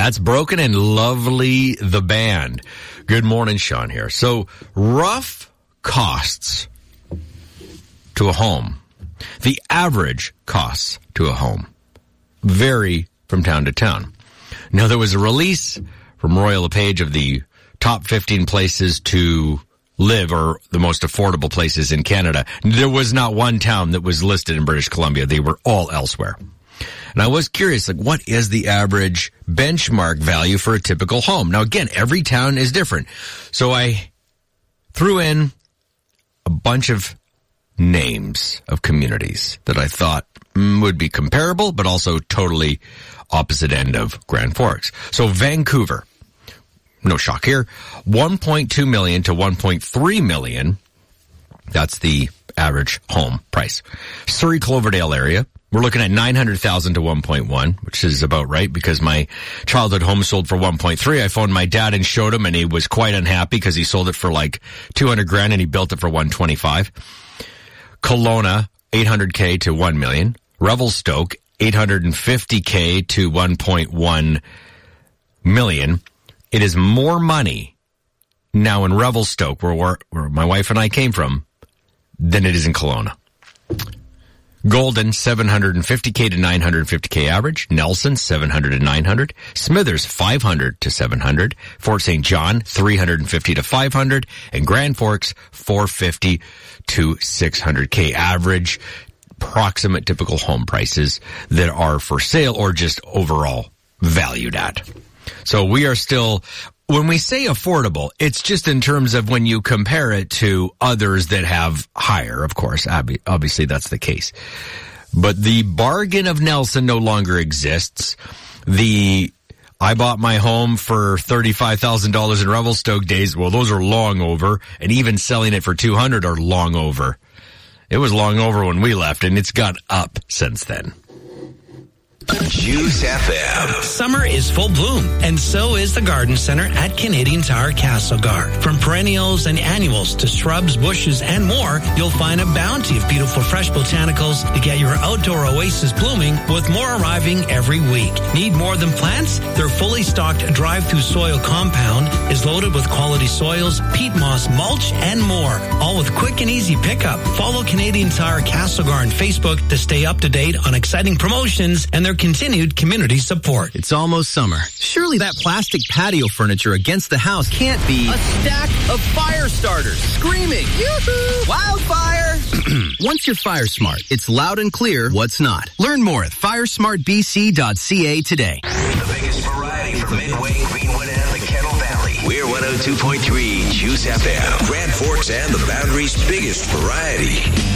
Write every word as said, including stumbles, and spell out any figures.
That's Broken and Lovely, the band. Good morning, Sean here. So, rough costs to a home. The average costs to a home vary from town to town. Now, there was a release from Royal LePage of the top fifteen places to live, or the most affordable places in Canada. There was not one town that was listed in British Columbia. They were all elsewhere. And I was curious, like, what is the average benchmark value for a typical home? Now, again, every town is different. So I threw in a bunch of names of communities that I thought mm, would be comparable, but also totally opposite end of Grand Forks. So Vancouver, no shock here, one point two million to one point three million. That's the average home price. Surrey Cloverdale area, we're looking at nine hundred thousand to one point one, which is about right because my childhood home sold for one point three. I phoned my dad and showed him, and he was quite unhappy because he sold it for like two hundred grand and he built it for one twenty-five. Kelowna, eight hundred K to one million. Revelstoke, eight hundred fifty K to one point one million. It is more money now in Revelstoke, where, where, where my wife and I came from, than it is in Kelowna. Golden, seven hundred fifty K to nine hundred fifty K average. Nelson, seven hundred to nine hundred. Smithers, five hundred to seven hundred. Fort Saint John, three hundred fifty to five hundred. And Grand Forks, four hundred fifty to six hundred K average. Approximate typical home prices that are for sale or just overall valued at. So we are still, when we say affordable, it's just in terms of when you compare it to others that have higher, of course, obviously that's the case. But the bargain of Nelson no longer exists. The, I bought my home for thirty-five thousand dollars in Revelstoke days, well, those are long over, and even selling it for two hundred dollars are long over. It was long over when we left, and it's got up since then. Juice F M. Summer is full bloom, and so is the Garden Center at Canadian Tire Castlegar. From perennials and annuals to shrubs, bushes, and more, you'll find a bounty of beautiful fresh botanicals to get your outdoor oasis blooming, with more arriving every week. Need more than plants? Their fully stocked drive-through soil compound is loaded with quality soils, peat moss, mulch, and more, all with quick and easy pickup. Follow Canadian Tire Castlegar on Facebook to stay up to date on exciting promotions and their continued community support. It's almost summer. Surely that plastic patio furniture against the house can't be a stack of fire starters screaming, yoo-hoo, wildfire. Once you're Fire Smart, it's loud and clear what's not. Learn more at fire smart b c dot c a today. The biggest variety from Midway, Greenwood, and the Kettle Valley. We're one oh two point three Juice F M. Grand Forks and the Boundary's biggest variety.